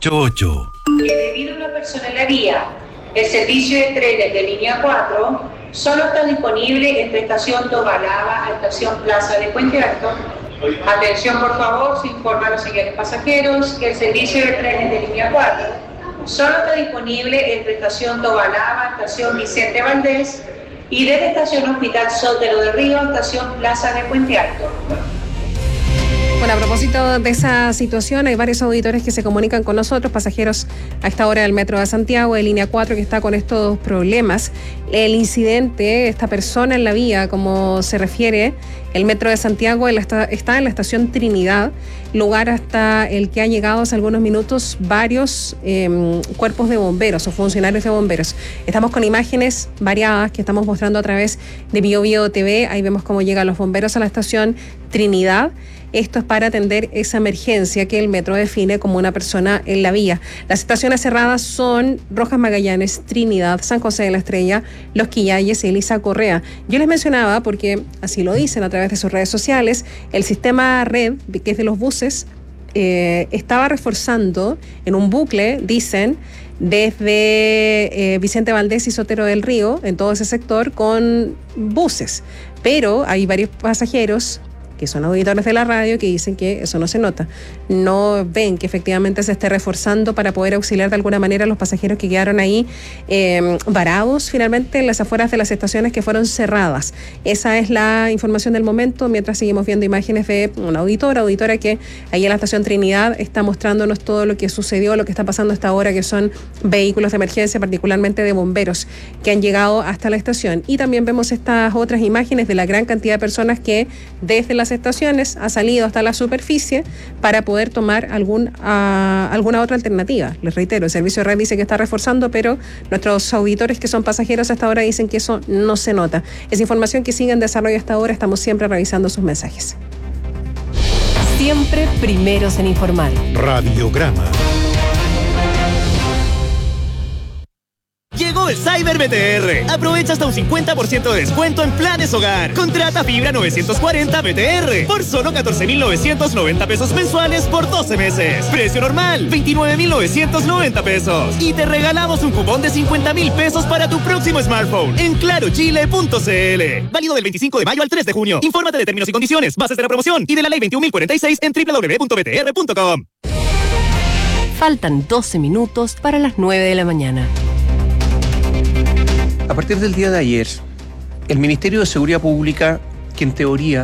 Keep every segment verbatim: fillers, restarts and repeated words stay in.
ocho ocho. Que debido a una persona en la vía, el servicio de trenes de línea cuatro solo está disponible entre estación Tobalaba a estación Plaza de Puente Alto. Atención, por favor, se informa a los señores pasajeros que el servicio de trenes de línea cuatro solo está disponible entre estación Tobalaba, estación Vicente Valdés y desde estación Hospital Sotero de Río, estación Plaza de Puente Alto. Bueno, a propósito de esa situación, hay varios auditores que se comunican con nosotros, pasajeros a esta hora del Metro de Santiago, de línea cuatro, que está con estos problemas. El incidente, esta persona en la vía, como se refiere, el Metro de Santiago está en la estación Trinidad, lugar hasta el que han llegado hace algunos minutos varios eh, cuerpos de bomberos o funcionarios de bomberos. Estamos con imágenes variadas que estamos mostrando a través de Bio Bio T V. Ahí vemos cómo llegan los bomberos a la estación Trinidad. Esto es para atender esa emergencia que el metro define como una persona en la vía. Las estaciones cerradas son Rojas Magallanes, Trinidad, San José de la Estrella, Los Quillayes y Elisa Correa. Yo les mencionaba, porque así lo dicen a través de sus redes sociales, el sistema red, que es de los buses, eh, estaba reforzando en un bucle, dicen, desde eh, Vicente Valdés y Sotero del Río, en todo ese sector, con buses. Pero hay varios pasajeros que son auditores de la radio, que dicen que eso no se nota. No ven que efectivamente se esté reforzando para poder auxiliar de alguna manera a los pasajeros que quedaron ahí eh, varados finalmente en las afueras de las estaciones que fueron cerradas. Esa es la información del momento, mientras seguimos viendo imágenes de una auditora, auditora que ahí en la estación Trinidad está mostrándonos todo lo que sucedió, lo que está pasando hasta ahora, que son vehículos de emergencia, particularmente de bomberos, que han llegado hasta la estación. Y también vemos estas otras imágenes de la gran cantidad de personas que desde las estaciones ha salido hasta la superficie para poder tomar algún, uh, alguna otra alternativa. Les reitero, el servicio de red dice que está reforzando, pero nuestros auditores que son pasajeros hasta ahora dicen que eso no se nota. Es información que sigue en desarrollo hasta ahora, estamos siempre revisando sus mensajes. Siempre primeros en informar. Radiograma. Llegó el Cyber B T R. Aprovecha hasta un cincuenta por ciento de descuento en planes hogar. Contrata fibra novecientos cuarenta B T R por solo catorce mil novecientos noventa pesos mensuales por doce meses. Precio normal, veintinueve mil novecientos noventa pesos. Y te regalamos un cupón de cincuenta mil pesos para tu próximo smartphone en claro chile punto c l. Válido del veinticinco de mayo al tres de junio. Infórmate de términos y condiciones, bases de la promoción y de la ley veintiún mil cuarenta y seis en doble u doble u doble u punto b t r punto com. Faltan doce minutos para las nueve de la mañana. A partir del día de ayer, el Ministerio de Seguridad Pública, que en teoría,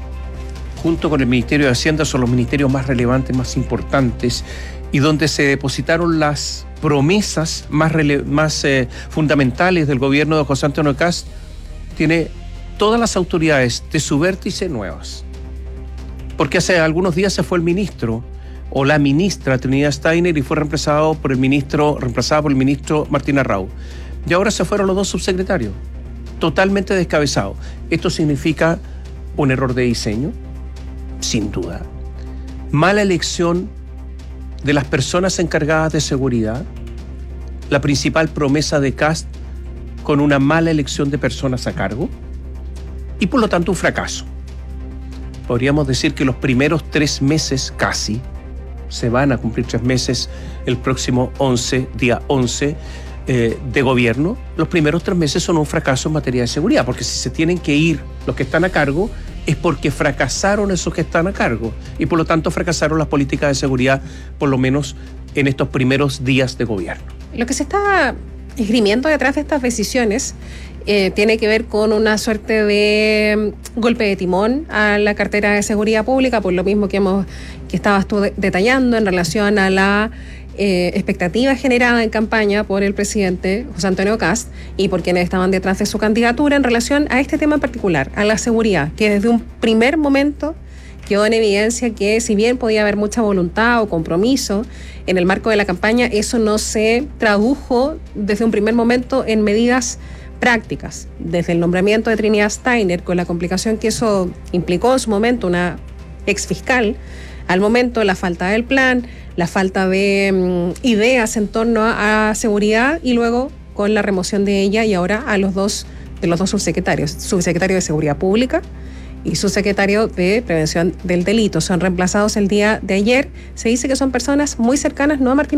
junto con el Ministerio de Hacienda, son los ministerios más relevantes, más importantes, y donde se depositaron las promesas más, rele- más eh, fundamentales del gobierno de José Antonio Kast, tiene todas las autoridades de su vértice nuevas. Porque hace algunos días se fue el ministro, o la ministra Trinidad Steiner, y fue reemplazado por el ministro, reemplazada por el ministro Martín Arrau. Y ahora se fueron los dos subsecretarios, totalmente descabezados. ¿Esto significa un error de diseño? Sin duda. Mala elección de las personas encargadas de seguridad. La principal promesa de Kast con una mala elección de personas a cargo. Y por lo tanto un fracaso. Podríamos decir que los primeros tres meses casi, se van a cumplir tres meses el próximo once, día once, Eh, de gobierno, los primeros tres meses son un fracaso en materia de seguridad, porque si se tienen que ir los que están a cargo, es porque fracasaron esos que están a cargo, y por lo tanto fracasaron las políticas de seguridad, por lo menos en estos primeros días de gobierno. Lo que se está esgrimiendo detrás de estas decisiones eh, tiene que ver con una suerte de golpe de timón a la cartera de seguridad pública, por lo mismo que hemos que estabas tú de- detallando en relación a la Eh, expectativa generada en campaña por el presidente José Antonio Kast y por quienes estaban detrás de su candidatura en relación a este tema en particular, a la seguridad, que desde un primer momento quedó en evidencia que si bien podía haber mucha voluntad o compromiso en el marco de la campaña, eso no se tradujo desde un primer momento en medidas prácticas, desde el nombramiento de Trinidad Steiner, con la complicación que eso implicó en su momento, una exfiscal, al momento la falta del plan, la falta de um, ideas en torno a, a seguridad y luego con la remoción de ella y ahora a los dos de los dos subsecretarios, subsecretario de Seguridad Pública y subsecretario de Prevención del Delito. Son reemplazados el día de ayer. Se dice que son personas muy cercanas no a Martín